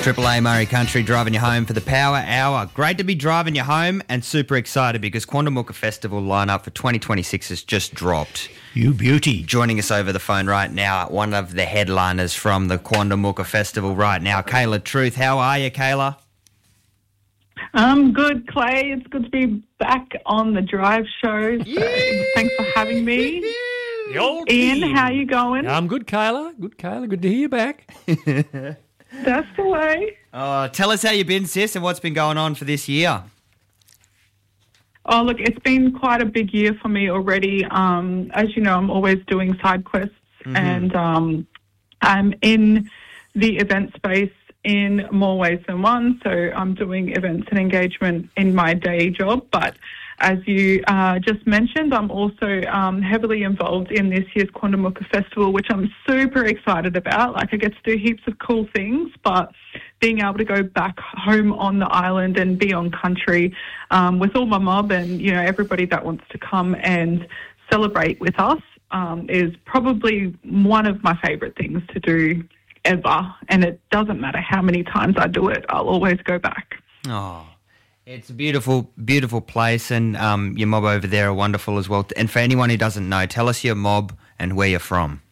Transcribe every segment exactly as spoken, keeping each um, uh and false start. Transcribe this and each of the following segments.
Triple A Murray Country driving you home for the Power Hour. Great to be driving you home and super excited because Quandamooka Festival lineup for twenty twenty-six has just dropped. You beauty. Joining us over the phone right now, one of the headliners from the Quandamooka Festival right now, Kayla Truth. How are you, Kayla? I'm good, Clay. It's good to be back on the drive show. So thanks for having me. The old Ian, team. how you going? I'm good, Kayla. Good, Kayla. Good to hear you back. That's the way. Oh, tell us how you've been, sis, and what's been going on for this year. Oh, look, it's been quite a big year for me already. Um, as you know, I'm always doing side quests, mm-hmm. and um, I'm in the event space in more ways than one. So I'm doing events and engagement in my day job. But as you uh, just mentioned, I'm also um, heavily involved in this year's Quandamooka Festival, which I'm super excited about. Like, I get to do heaps of cool things, but being able to go back home on the island and be on country um, with all my mob and, you know, everybody that wants to come and celebrate with us um, is probably one of my favourite things to do ever. And it doesn't matter how many times I do it, I'll always go back. Oh, it's a beautiful, beautiful place, and um, your mob over there are wonderful as well. And for anyone who doesn't know, tell us your mob and where you're from.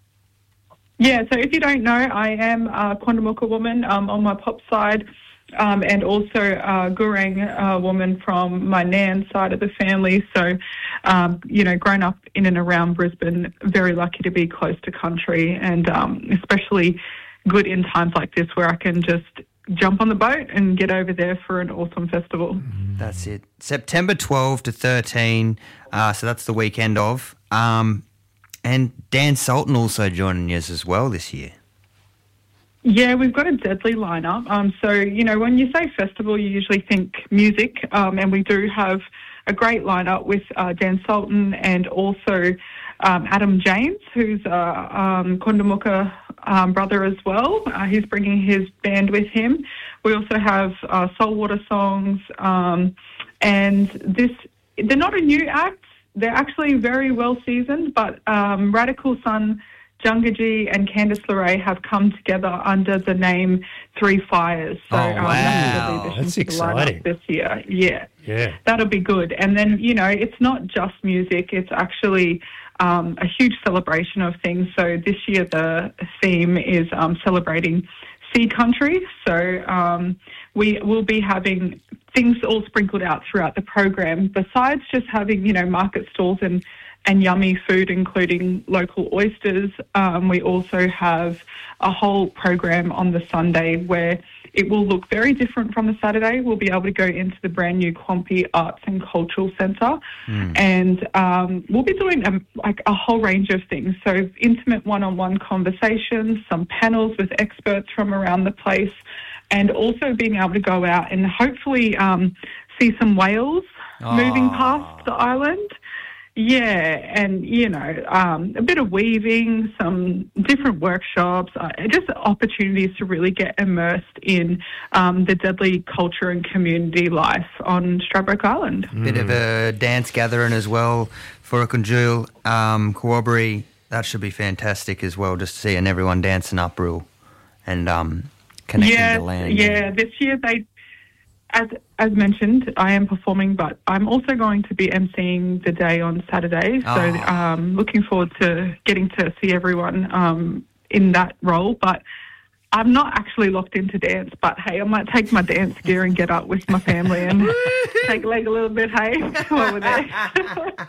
Yeah, so if you don't know, I am a Quandamooka woman um, on my pop side, um, and also a Gurang uh, woman from my Nan side of the family. So, um, you know, grown up in and around Brisbane, very lucky to be close to country, and um, especially good in times like this where I can just jump on the boat and get over there for an awesome festival. That's it. September twelfth to thirteen, uh, so that's the weekend of. Um, and Dan Sultan also joining us as well this year. Yeah, we've got a deadly lineup. Um, so, you know, when you say festival, you usually think music, um, and we do have a great lineup with uh, Dan Sultan and also um, Adam James, who's a um, Quandamooka um, brother as well. Uh, he's bringing his band with him. We also have uh, Saltwater Songs, um, and this, they're not a new act. They're actually very well seasoned, but um, Radical Sun, Jungaji and Candice LeRae have come together under the name Three Fires. So, oh, um, wow. that's, That's the exciting. this year. Yeah. Yeah. That'll be good. And then, you know, it's not just music. It's actually um, a huge celebration of things. So this year the theme is um, celebrating sea country. So um, we will be having things all sprinkled out throughout the program, besides just having, you know, market stalls and and yummy food, including local oysters. Um, we also have a whole program on the Sunday where it will look very different from the Saturday. We'll be able to go into the brand new Quampi Arts and Cultural Centre, mm. and um, we'll be doing a, like a whole range of things. So intimate one-on-one conversations, some panels with experts from around the place, and also being able to go out and hopefully um, see some whales oh. moving past the island. Yeah, and, you know, um, a bit of weaving, some different workshops, uh, just opportunities to really get immersed in um, the deadly culture and community life on Stradbroke Island. Mm. Bit of a dance gathering as well for Akunjul, um, Kawabri. That should be fantastic as well, just seeing everyone dancing up real and um, connecting yeah, to land. Yeah, this year they... As as mentioned, I am performing, but I'm also going to be emceeing the day on Saturday. So oh. um, looking forward to getting to see everyone um, in that role. But I'm not actually locked into dance. But, hey, I might take my dance gear and get up with my family and take a leg a little bit, hey, while we're there.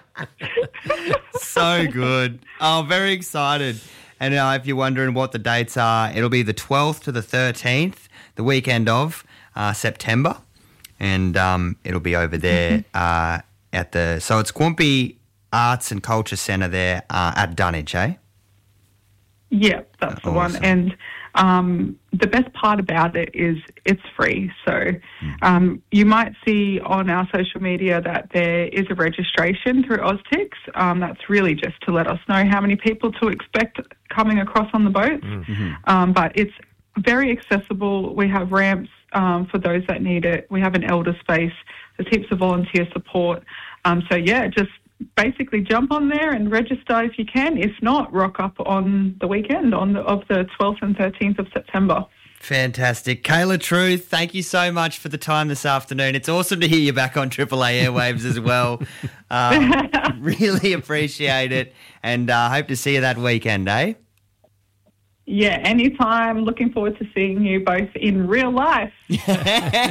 So good. Oh, very excited. And uh, if you're wondering what the dates are, it'll be the twelfth to the thirteenth, the weekend of uh, September. And um, it'll be over there uh, at the... So it's Quampi Arts and Culture Centre there uh, at Dunwich, eh? Yeah, that's the awesome. one. And um, the best part about it is it's free. So um, you might see on our social media that there is a registration through Oztix. Um, that's really just to let us know how many people to expect coming across on the boats. Mm-hmm. Um, but it's very accessible. We have ramps um, for those that need it. We have an elder space. There's heaps of volunteer support. Um, so, yeah, just basically jump on there and register if you can. If not, rock up on the weekend on the, of the twelfth and thirteenth of September. Fantastic. Kayla Truth, thank you so much for the time this afternoon. It's awesome to hear you back on Triple A Airwaves as well. Um, really appreciate it, and uh, hope to see you that weekend, eh? Yeah, anytime. Looking forward to seeing you both in real life.